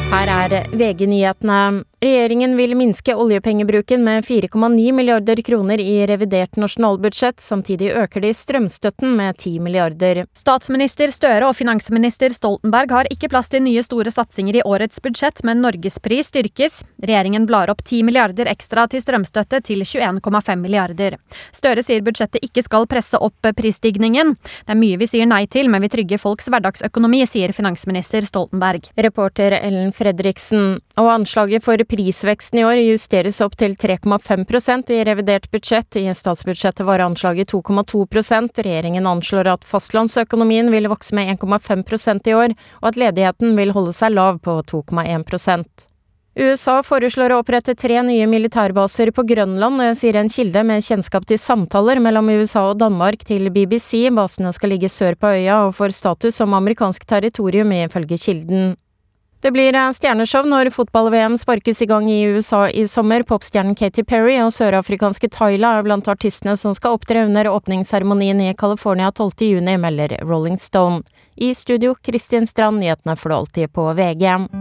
Her VG-nyhetene. Regjeringen vil minske oljepengebruken med 4,9 milliarder kroner i revidert nasjonalbudsjett, samtidig øker de strømstøtten med 10 milliarder. Statsminister Støre og finansminister Stoltenberg har ikke plass til nye store satsinger i årets budsjett, men Norgespris styrkes. Regjeringen blar opp 10 milliarder ekstra til strømstøtte til 21,5 milliarder. Støre sier budsjettet ikke skal presse opp prisstigningen. Det mye vi sier nei til, men vi trygger folks hverdagsøkonomi, sier finansminister Stoltenberg. Reporter Ellen Fredriksen. Og anslaget for prisveksten i år justeres opp til 3,5% i revidert budsjett. I statsbudsjettet var anslaget 2,2%. Regjeringen anslår at fastlandsøkonomien vil vokse med 1,5% i år, og at ledigheten vil holde seg lav på 2,1%. USA foreslår å opprette 3 nye militærbaser på Grønland, sier en kilde med kjennskap til samtaler mellom USA og Danmark til BBC. Basene skal ligge sør på øya og får status som amerikansk territorium, ifølge kilden. Det blir stjerneshow når fotball-VM sparkes i gang i USA i sommer. Popstjernen Katy Perry og sørafrikanske Tyla blant artistene som skal opptre under åpningsseremonien i California 12. juni, melder Rolling Stone. I studio, Kristin Strand, nyhetene for det alltid på VG.